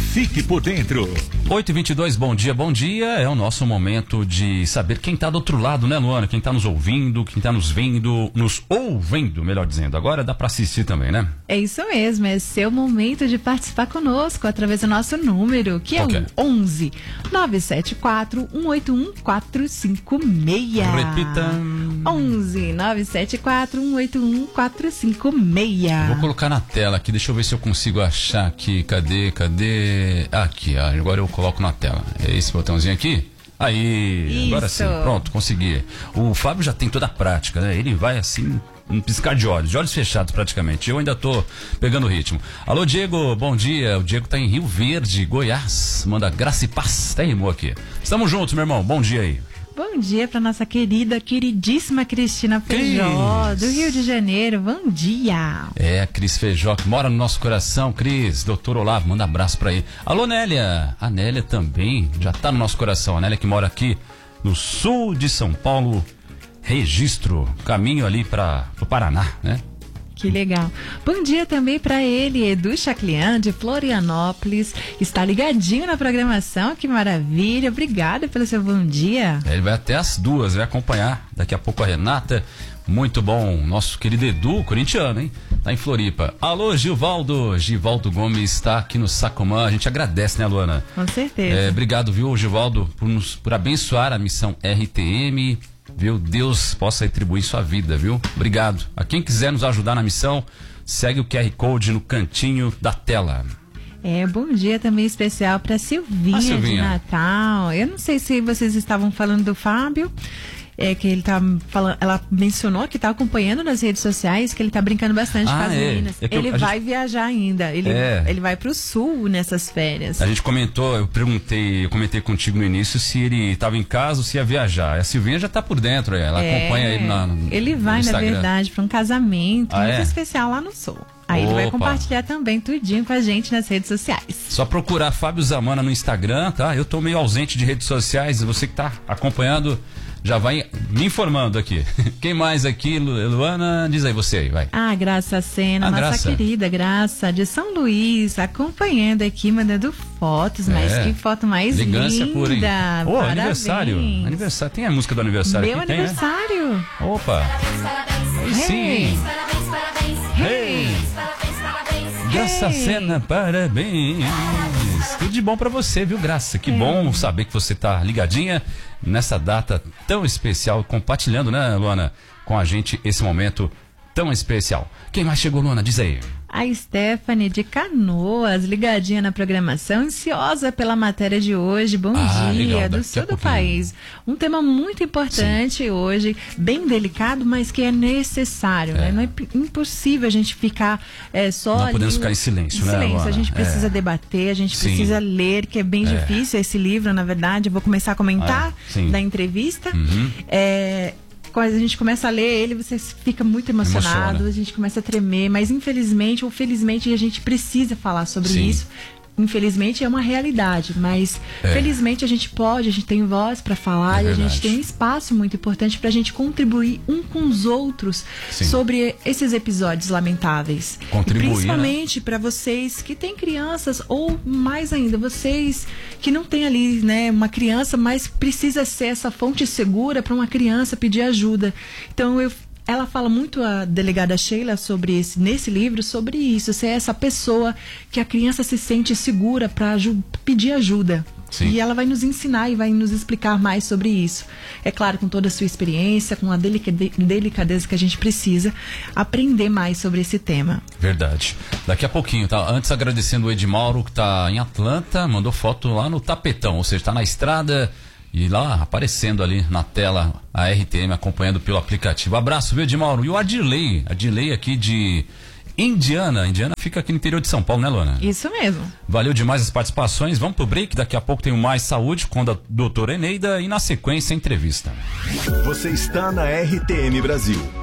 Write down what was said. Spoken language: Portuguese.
Fique por dentro. 8h22, bom dia. É o nosso momento de saber quem está do outro lado, né, Luana? Quem está nos ouvindo, quem está nos vendo, nos ouvendo, melhor dizendo. Agora dá para assistir também, né? É isso mesmo, é seu momento de participar conosco através do nosso número, que é o 11 974 181 456. Repita. 11 974 181 456. Vou colocar na tela aqui, deixa eu ver se eu consigo achar aqui. Cadê? Aqui, agora eu coloco na tela. É esse botãozinho aqui? Aí, isso. Agora sim, pronto, consegui. O Fábio já tem toda a prática, né? Ele vai assim, um piscar de olhos fechados praticamente. Eu ainda tô pegando o ritmo. Alô, Diego, bom dia. O Diego tá em Rio Verde, Goiás. Manda graça e paz. Até rimou aqui. Estamos juntos, meu irmão. Bom dia aí. Bom dia para nossa queridíssima Cristina Feijó, do Rio de Janeiro. Bom dia. É, a Cris Feijó, que mora no nosso coração. Cris, doutor Olavo, manda abraço pra aí. Alô, Nélia. A Nélia também já tá no nosso coração. A Nélia que mora aqui no sul de São Paulo. Registro, caminho ali para o Paraná, né? Que legal. Bom dia também para ele, Edu Chaclian, de Florianópolis. Está ligadinho na programação, que maravilha. Obrigada pelo seu bom dia. Ele vai até as 2, vai acompanhar daqui a pouco a Renata. Muito bom, nosso querido Edu, corintiano, hein? Tá em Floripa. Alô, Givaldo Gomes está aqui no Sacomã. A gente agradece, né, Luana? Com certeza. Obrigado, viu, Givaldo, por abençoar a missão RTM. Viu? Deus possa retribuir sua vida, viu? Obrigado. A quem quiser nos ajudar na missão, segue o QR Code no cantinho da tela. Bom dia também especial para Silvinha de Natal. Eu não sei se vocês estavam falando do Fábio. Que ele tá falando, ela mencionou que tá acompanhando nas redes sociais, que ele tá brincando bastante com as meninas. Ele vai viajar ainda, ele vai pro sul nessas férias. A gente comentou, eu comentei contigo no início se ele estava em casa ou se ia viajar. A Silvinha já tá por dentro, ela acompanha ele no Ele vai, na verdade, para um casamento muito especial lá no sul. Aí ele vai compartilhar também tudinho com a gente nas redes sociais. Só procurar Fábio Zamana no Instagram, tá? Eu tô meio ausente de redes sociais, você que tá acompanhando já vai me informando aqui. Quem mais aqui, Luana? Diz aí você aí, vai. Graça Sena, nossa querida Graça, de São Luís, acompanhando aqui, mandando fotos, mas que foto mais elegância linda. Pura, hein? Parabéns. Aniversário. Tem a música do aniversário Meu aqui? aniversário. Tem, né? Opa. Sim. Graça Sena, parabéns. Tudo de bom pra você, viu, Graça? Que bom saber que você tá ligadinha nessa data tão especial, compartilhando, né, Luana, com a gente esse momento tão especial. Quem mais chegou, Luana? Diz aí. A Stephanie de Canoas, ligadinha na programação, ansiosa pela matéria de hoje. Bom dia, legal, do sul do país. Um tema muito importante hoje, bem delicado, mas que é necessário, né? Não é impossível a gente ficar só Não ali... podemos ficar em silêncio, né, silêncio, Luana? a gente precisa debater, a gente precisa ler, que é bem difícil esse livro, na verdade. Eu vou começar a comentar da entrevista. Quando a gente começa a ler ele, você fica muito emocionado, a gente começa a tremer, mas infelizmente ou felizmente a gente precisa falar sobre isso. Infelizmente é uma realidade, mas felizmente a gente tem voz para falar e a gente tem um espaço muito importante para a gente contribuir um com os outros sobre esses episódios lamentáveis. Contribuir, e principalmente para vocês que têm crianças, ou mais ainda, vocês que não têm ali, né, uma criança, mas precisa ser essa fonte segura para uma criança pedir ajuda. Então ela fala muito, a delegada Sheila, nesse livro, sobre isso, ser essa pessoa que a criança se sente segura para pedir ajuda. E ela vai nos ensinar e vai nos explicar mais sobre isso. É claro, com toda a sua experiência, com a delicadeza que a gente precisa aprender mais sobre esse tema. Verdade. Daqui a pouquinho, tá? Antes agradecendo o Edmauro, que tá em Atlanta, mandou foto lá no tapetão, ou seja, tá na estrada. E lá aparecendo ali na tela a RTM acompanhando pelo aplicativo. Abraço, viu, Edmauro? E o Adirley aqui de Indiana. Indiana fica aqui no interior de São Paulo, né, Luana? Isso mesmo. Valeu demais as participações. Vamos pro break. Daqui a pouco tem o Mais Saúde com a doutora Eneida e na sequência a entrevista. Você está na RTM Brasil.